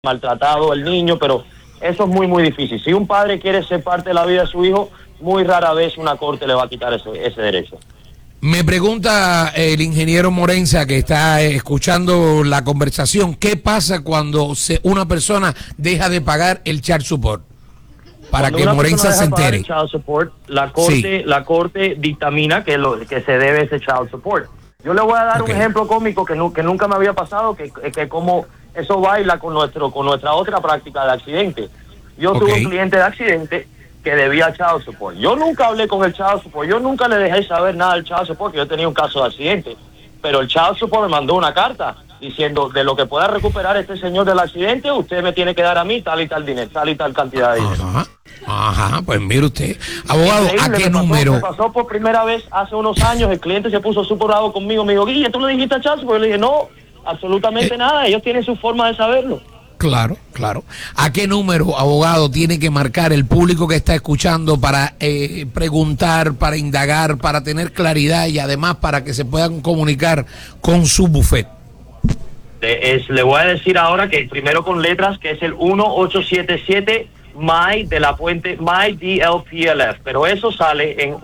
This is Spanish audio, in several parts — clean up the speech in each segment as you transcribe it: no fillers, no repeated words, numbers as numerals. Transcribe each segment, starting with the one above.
maltratado el niño, pero eso es muy, muy difícil. Si un padre quiere ser parte de la vida de su hijo, muy rara vez una corte le va a quitar ese derecho. Me pregunta el ingeniero Morenza, que está escuchando la conversación, ¿qué pasa cuando una persona deja de pagar el child support? Para Cuando que Morenza se entere. El child support, la corte dictamina que se debe ese child support. Yo le voy a dar un ejemplo cómico que nunca me había pasado, que como eso baila con nuestra otra práctica de accidente. Yo tuve un cliente de accidente que debía child support. Yo nunca hablé con el child support, yo nunca le dejé saber nada del child support, que yo tenía un caso de accidente. Pero el child support me mandó una carta diciendo, de lo que pueda recuperar este señor del accidente, usted me tiene que dar a mí tal y tal dinero, tal y tal cantidad de dinero. Ajá, pues mire usted, abogado, ¿a qué número? Me pasó por primera vez hace unos años, el cliente se puso súper bravo conmigo, me dijo, Guille, ¿tú le dijiste a child support? Yo le dije, no, absolutamente nada, ellos tienen su forma de saberlo. Claro. ¿A qué número, abogado, tiene que marcar el público que está escuchando para preguntar, para indagar, para tener claridad y además para que se puedan comunicar con su bufete? Le voy a decir ahora que primero con letras, que es el 1877 MY de la fuente MyDLPLF, pero eso sale en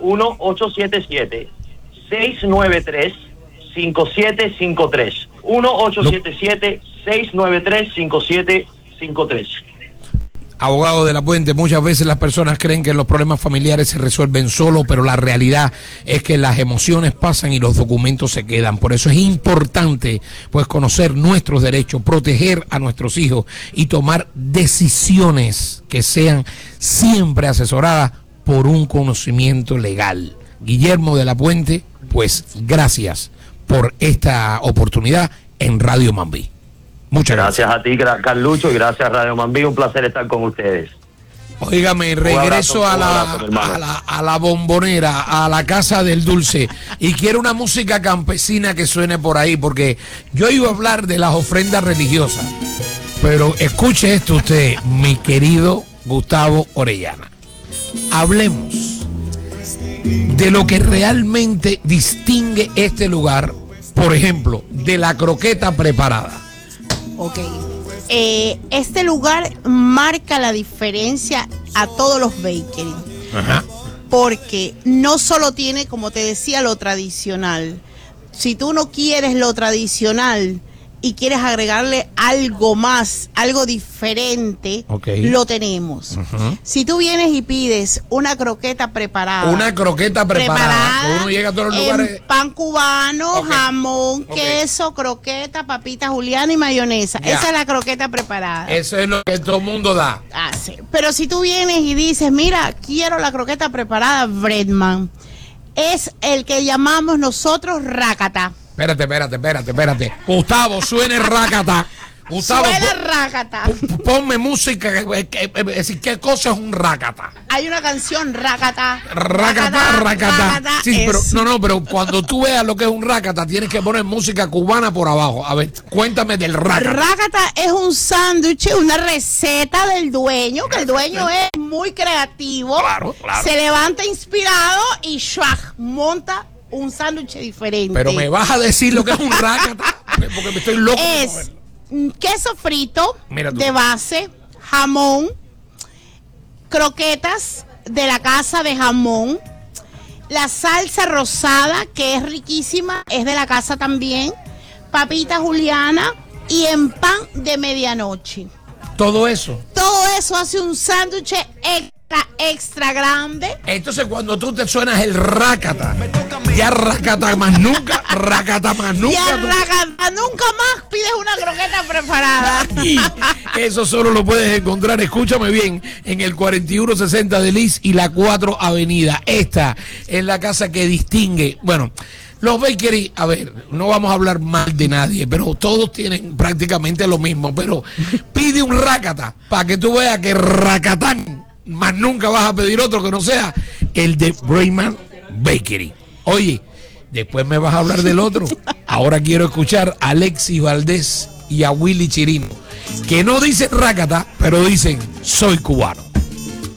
1877-693-5753. 1877-693-5753. Abogado de la Puente, muchas veces las personas creen que los problemas familiares se resuelven solo, pero la realidad es que las emociones pasan y los documentos se quedan. Por eso es importante pues conocer nuestros derechos, proteger a nuestros hijos y tomar decisiones que sean siempre asesoradas por un conocimiento legal. Guillermo de la Puente, pues gracias por esta oportunidad en Radio Mambí. Muchas gracias. A ti, Carlucho, y gracias a Radio Mambí, un placer estar con ustedes. Óigame, regreso a la bombonera, a la casa del dulce, y quiero una música campesina que suene por ahí, porque yo iba a hablar de las ofrendas religiosas, pero escuche esto usted, mi querido Gustavo Orellana. Hablemos de lo que realmente distingue este lugar, por ejemplo, de la croqueta preparada. Ok, este lugar marca la diferencia a todos los bakery. Ajá. Porque no solo tiene, como te decía, lo tradicional. Si tú no quieres lo tradicional y quieres agregarle algo más, algo diferente, lo tenemos. Si tú vienes y pides una croqueta preparada. Una croqueta preparada. Uno llega a todos los lugares. Pan cubano, jamón, queso, croqueta, papita juliana y mayonesa. Esa es la croqueta preparada. Eso es lo que todo el mundo da. Ah, sí. Pero si tú vienes y dices, mira, quiero la croqueta preparada, Breadman, es el que llamamos nosotros rácata. Espérate. Gustavo, suene rácata. Gustavo, suena rácata. Ponme música. ¿Qué cosa es un rácata? Hay una canción, rácata. Rácata. Sí, pero cuando tú veas lo que es un rácata, tienes que poner música cubana por abajo. A ver, cuéntame del rácata. Rácata es un sándwich, una receta del dueño, que el dueño es muy creativo. Claro. Se levanta inspirado y monta un sándwich diferente. Pero me vas a decir lo que es un rácata, porque me estoy loco. Es queso frito de base, jamón, croquetas de la casa de jamón, la salsa rosada, que es riquísima, es de la casa también, papita juliana y en pan de medianoche. Todo eso hace un sándwich extra grande. Entonces cuando tú te suenas el rácata, ya rácata más nunca. Ya rácata nunca más pides una croqueta preparada. Eso solo lo puedes encontrar, escúchame bien, en el 4160 de Liz y la 4 Avenida. Esta es la casa que distingue, bueno, los bakery, a ver, no vamos a hablar mal de nadie, pero todos tienen prácticamente lo mismo, pero pide un rácata para que tú veas que rácatán, más nunca vas a pedir otro que no sea el de Breadman Bakery. Oye, después me vas a hablar del otro. Ahora quiero escuchar a Alexis Valdés y a Willy Chirino, que no dicen rácata, pero dicen soy cubano.